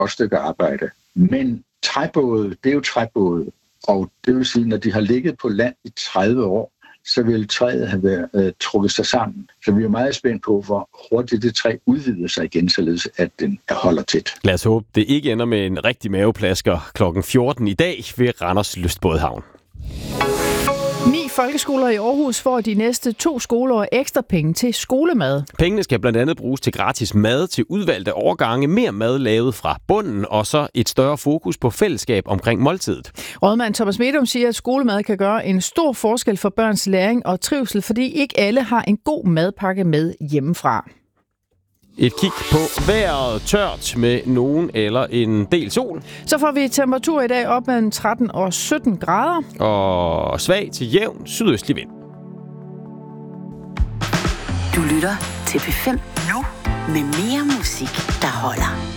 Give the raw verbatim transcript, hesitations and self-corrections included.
godt stykke arbejde. Men træbåde, det er jo træbåde, og det vil sige, når de har ligget på land i tredive år, så vil træet have været øh, trukket sig sammen. Så vi er meget spændt på, hvor hurtigt det træ udvider sig igen, således at den holder tæt. Lad os håbe, det ikke ender med en rigtig maveplasker klokken fjorten i dag ved Randers Lystbådehavn. Ni folkeskoler i Aarhus får de næste to skoleår ekstra penge til skolemad. Pengene skal blandt andet bruges til gratis mad til udvalgte årgange, mere mad lavet fra bunden, og så et større fokus på fællesskab omkring måltidet. Rådmand Thomas Medum siger, at skolemad kan gøre en stor forskel for børns læring og trivsel, fordi ikke alle har en god madpakke med hjemmefra. Et kig på vejret, tørt med nogen eller en del sol. Så får vi temperatur i dag op mellem tretten og sytten grader. Og svag til jævn sydøstlig vind. Du lytter til P fem nu med mere musik, der holder.